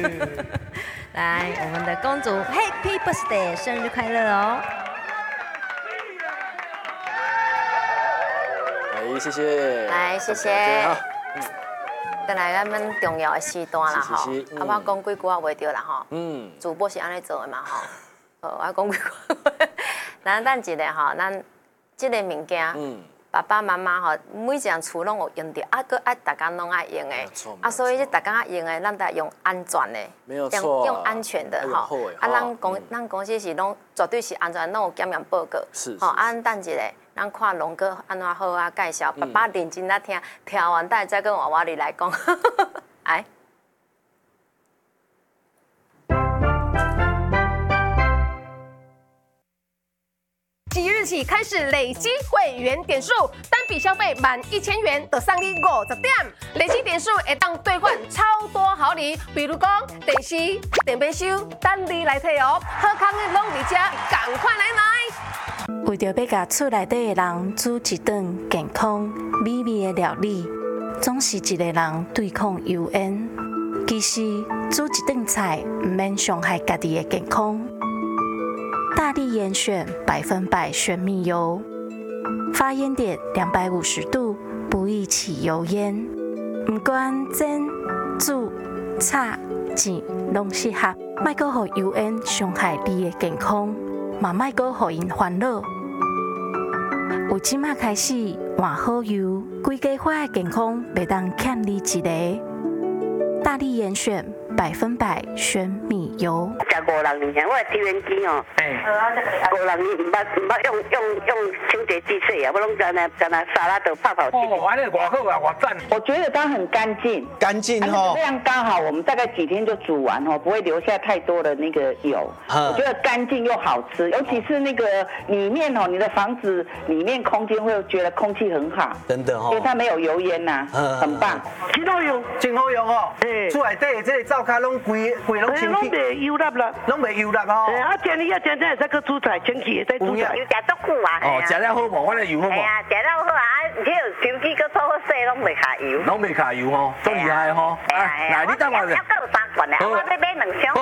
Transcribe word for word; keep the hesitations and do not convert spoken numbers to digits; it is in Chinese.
来，我们的公主 Happy Birthday， 生日快乐哦！ 哎，谢谢。 来，谢谢。再来，咱们重要的时段啦吼，啊，我讲几句话袂对啦吼。嗯。主播是安尼做的嘛吼。好，我讲几句话。咱等一下吼，咱这个物件，嗯，爸爸妈妈吼，每一样厝拢有用到，啊，佮爱大家拢爱用的，啊，所以这大家爱用的，咱得用安全的， 没有错， 用安全的吼。啊，咱公咱公司是拢绝对是安全，拢有检验报告。 是。 吼，啊，等一下。咱看龙哥安怎好啊？介绍，爸爸认真来听，听完等再跟娃娃里来讲。来， 即日起开始累积会员点数，单笔消费满一千元就送你五十点，累积点数会当兑换超多好礼，比如讲电视、电杯收，等你来摕哦。好康的拢伫遮，赶快来买！ 为着要甲厝内底的人煮一顿健康美味的料理，总是一个人对抗油烟。其实煮一顿菜唔免伤害家己的健康。大力严选百分百玄米油，发烟点两百五十度，不易起油烟。唔管煎、煮、炒、煎，拢适合。莫阁互油烟伤害你的健康，嘛莫阁互因烦恼。有即马开始换好油，规家伙的健康袂当欠你一个。大力严选百分百玄米油。 食五六年，我抽烟机哦，五六年唔捌唔捌用用用清洁剂洗啊，我拢在那在那沙拉豆泡泡。 哦，安尼偌好啊，偌赞。 我觉得它很干净， 干净哦， 这样刚好，我们大概几天就煮完哦，不会留下太多的那个油。我觉得干净又好吃，尤其是那个里面哦，你的房子里面空间会觉得空气很好， 真的哦， 因为它没有油烟呐，很棒。 真好用，真好用哦。厝内底这个灶卡拢规规拢清气， 袂油辣啦， 拢袂油辣哦。 啊，今日啊，真正会使去煮菜，清气会使煮菜。有食足久啊。 哦，食了好无？我咧油好无？ 系啊，食了好啊，啊，迄手机佮做好洗拢袂下油。 拢袂下油哦，足厉害吼。 哎，来，你等我。还有三罐咧，我要买两箱。